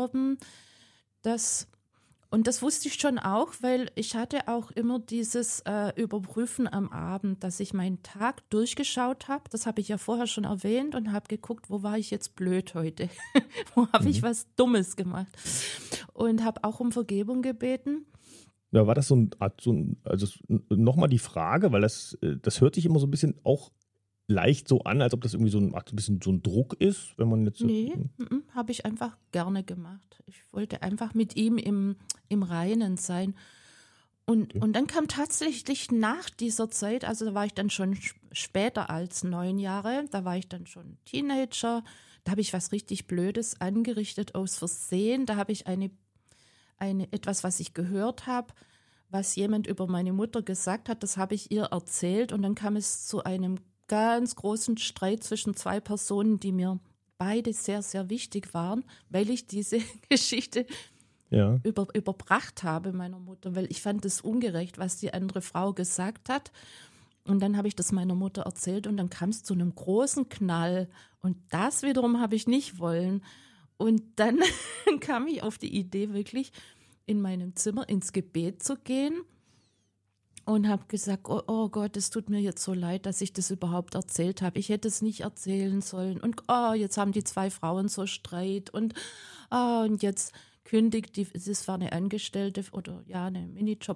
Glauben, und das wusste ich schon auch, weil ich hatte auch immer dieses Überprüfen am Abend, dass ich meinen Tag durchgeschaut habe. Das habe ich ja vorher schon erwähnt und habe geguckt, wo war ich jetzt blöd heute? Wo habe ich was Dummes gemacht? Und habe auch um Vergebung gebeten. Ja, war das also nochmal die Frage, weil das hört sich immer so ein bisschen auch leicht so an, als ob das irgendwie so ein bisschen so ein Druck ist, wenn man jetzt. Nee, habe ich einfach gerne gemacht. Ich wollte einfach mit ihm im Reinen sein. Und dann kam tatsächlich nach dieser Zeit, also da war ich dann schon später als 9 Jahre, da war ich dann schon Teenager, da habe ich was richtig Blödes angerichtet aus Versehen. Da habe ich etwas, was ich gehört habe, was jemand über meine Mutter gesagt hat, das habe ich ihr erzählt und dann kam es zu einem ganz großen Streit zwischen 2 Personen, die mir beide sehr, sehr wichtig waren, weil ich diese Geschichte überbracht habe meiner Mutter, weil ich fand es ungerecht, was die andere Frau gesagt hat. Und dann habe ich das meiner Mutter erzählt und dann kam es zu einem großen Knall. Und das wiederum habe ich nicht wollen. Und dann kam ich auf die Idee, wirklich in meinem Zimmer ins Gebet zu gehen. Und habe gesagt, oh Gott, es tut mir jetzt so leid, dass ich das überhaupt erzählt habe. Ich hätte es nicht erzählen sollen. Und jetzt haben die 2 Frauen so Streit. Und jetzt kündigt das war eine Angestellte oder eine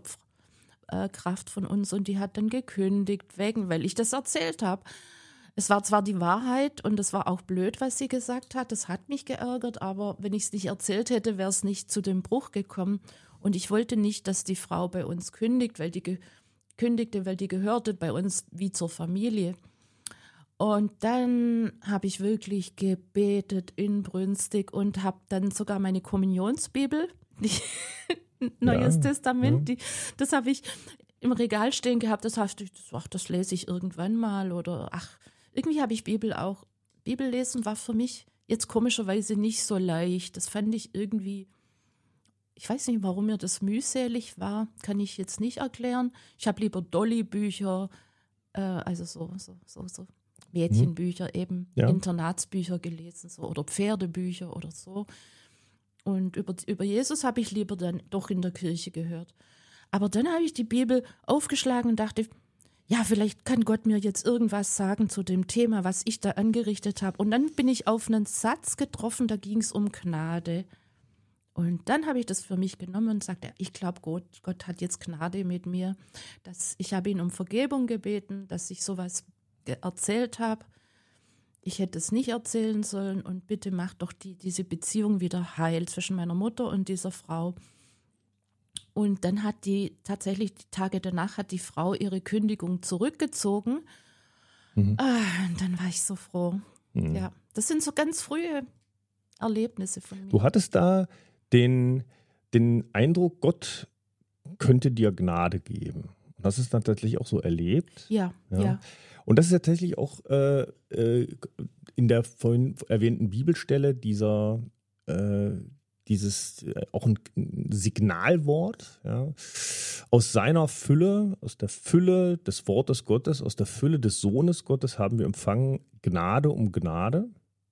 Minijobkraft von uns. Und die hat dann gekündigt, weil ich das erzählt habe. Es war zwar die Wahrheit und es war auch blöd, was sie gesagt hat. Das hat mich geärgert, aber wenn ich es nicht erzählt hätte, wäre es nicht zu dem Bruch gekommen. Und ich wollte nicht, dass die Frau bei uns kündigte, weil die gehörte bei uns wie zur Familie. Und dann habe ich wirklich gebetet inbrünstig und habe dann sogar meine Kommunionsbibel, Neues Testament, das habe ich im Regal stehen gehabt. Das heißt, das lese ich irgendwann mal oder irgendwie habe ich Bibellesen war für mich jetzt komischerweise nicht so leicht. Das fand ich irgendwie. Ich weiß nicht, warum mir das mühselig war, kann ich jetzt nicht erklären. Ich habe lieber Dolly-Bücher, also so Mädchenbücher eben, Internatsbücher gelesen oder Pferdebücher oder so. Und über Jesus habe ich lieber dann doch in der Kirche gehört. Aber dann habe ich die Bibel aufgeschlagen und dachte, ja, vielleicht kann Gott mir jetzt irgendwas sagen zu dem Thema, was ich da angerichtet habe. Und dann bin ich auf einen Satz getroffen, da ging es um Gnade. Und dann habe ich das für mich genommen und sagte, ich glaube, Gott hat jetzt Gnade mit mir. Ich habe ihn um Vergebung gebeten, dass ich sowas erzählt habe. Ich hätte es nicht erzählen sollen und bitte mach doch diese Beziehung wieder heil zwischen meiner Mutter und dieser Frau. Und dann tatsächlich die Tage danach hat die Frau ihre Kündigung zurückgezogen. Und dann war ich so froh. Ja, das sind so ganz frühe Erlebnisse von mir. Du hattest da den Eindruck, Gott könnte dir Gnade geben. Und das ist dann tatsächlich auch so erlebt. Ja. Und das ist tatsächlich auch in der vorhin erwähnten Bibelstelle dieses auch ein Signalwort, aus seiner Fülle, aus der Fülle des Wortes Gottes, aus der Fülle des Sohnes Gottes haben wir empfangen Gnade um Gnade.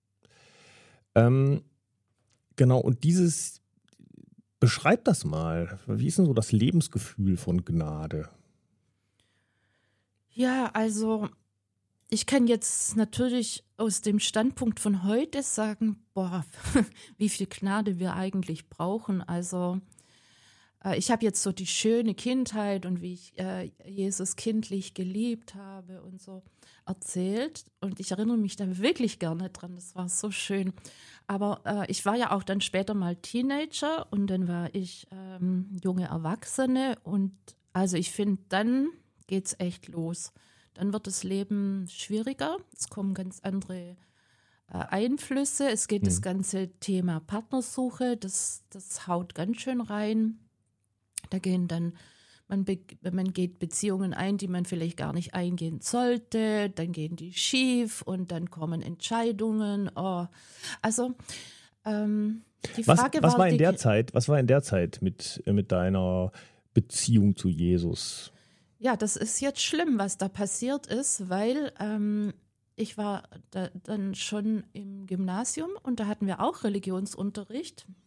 Genau, und beschreib das mal. Wie ist denn so das Lebensgefühl von Gnade? Ja, also ich kann jetzt natürlich aus dem Standpunkt von heute sagen, wie viel Gnade wir eigentlich brauchen. Also ich habe jetzt so die schöne Kindheit und wie ich Jesus kindlich geliebt habe und so erzählt. Und ich erinnere mich da wirklich gerne dran. Das war so schön. Aber ich war ja auch dann später mal Teenager und dann war ich junge Erwachsene. Und also ich finde, dann geht's echt los. Dann wird das Leben schwieriger. Es kommen ganz andere Einflüsse. Es geht das ganze Thema Partnersuche. Das haut ganz schön rein. Da gehen dann, man geht Beziehungen ein, die man vielleicht gar nicht eingehen sollte. Dann gehen die schief und dann kommen Entscheidungen. Also die Frage was war in der Zeit mit deiner Beziehung zu Jesus? Ja, das ist jetzt schlimm, was da passiert ist, weil ich war dann schon im Gymnasium und da hatten wir auch Religionsunterricht.